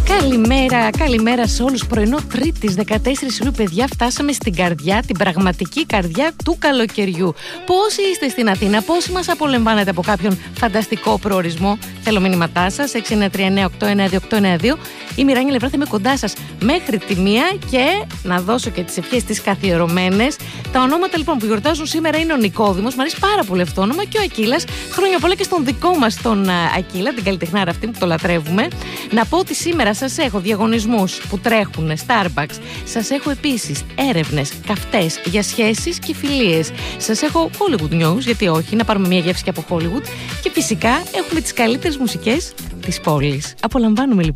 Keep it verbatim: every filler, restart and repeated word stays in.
Καλημέρα, καλημέρα σε όλους. Πρωινό Τρίτης δεκατέσσερις Ιουλίου, παιδιά, φτάσαμε στην καρδιά, την πραγματική καρδιά του καλοκαιριού. Πόσοι είστε στην Αθήνα, πόσοι μας απολαμβάνετε από κάποιον φανταστικό προορισμό? Θέλω μηνύματά σας, έξι εννιά τρία εννιά οκτώ εννιά δύο οκτώ εννιά δύο. Η Μιράνια Λευρά θα είμαι κοντά σας μέχρι τη μία και να δώσω και τις ευχές τις καθιερωμένες. Τα ονόματα λοιπόν που γιορτάζουν σήμερα είναι ο Νικόδημος, μου αρέσει πάρα πολύ αυτό το όνομα, και ο Ακύλας. Χρόνια πολλά και στον δικό μας τον Ακύλα, την καλλιτεχνάρα αυτή που το λατρεύουμε. Να πω ότι σήμερα σας έχω διαγωνισμούς που τρέχουν, Starbucks. Σας έχω επίσης έρευνες, καυτές για σχέσεις και φιλίες. Σας έχω Hollywood News, γιατί όχι, να πάρουμε μια γεύση και από Hollywood. Και φυσικά έχουμε τις καλύτερες μουσικές της πόλης. Απολαμβάνουμε λοιπόν.